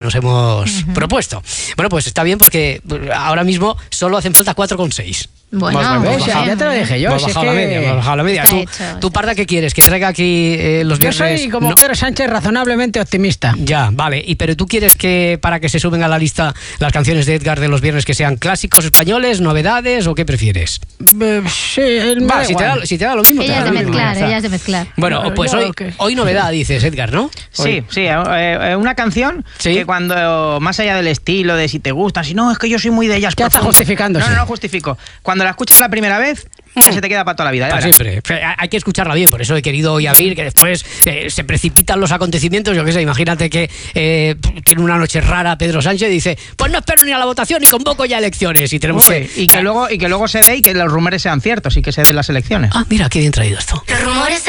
nos hemos propuesto. Bueno, pues está bien porque ahora mismo solo hacen falta 4,6. Bueno, ya te lo dije yo. Hemos bajado la media. ¿Tú, Parda, qué quieres? ¿Que traiga aquí los viernes? Yo soy como Pedro Sánchez, razonablemente optimista. Ya, vale. Pero tú quieres que para que se suben a la lista las canciones de Edgar de los viernes que sean clásicos españoles, novedades o qué prefieres? Sí, si te da lo mismo. Ella es de mezclar. Bueno, pues hoy novedad dices, Edgar, ¿no? Sí, una canción que cuando, más allá del estilo, de si te gusta, si no, es que yo soy muy de ellas. Ya está justificándose. No justifico. Cuando la escuchas la primera vez, se te queda para toda la vida. Para siempre. Hay que escucharla bien, por eso he querido hoy abrir, que después se precipitan los acontecimientos. Yo qué sé, imagínate que tiene una noche rara Pedro Sánchez y dice, pues no espero ni a la votación ni convoco ya elecciones. Y tenemos que luego se dé y que los rumores sean ciertos y que se den las elecciones. Ah, mira, qué bien traído esto. Los rumores